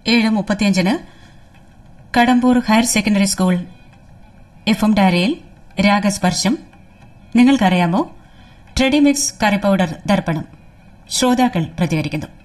7:35 Kadambur higher secondary school FM ഡയറിയിൽ രാഗസ്പർശം. നിങ്ങൾക്കറിയാമോ, ട്രെഡിമിക്സ് കറി powder ദർപ്പണം. ശ്രോതാക്കൾ പ്രതികരിക്കുന്നു.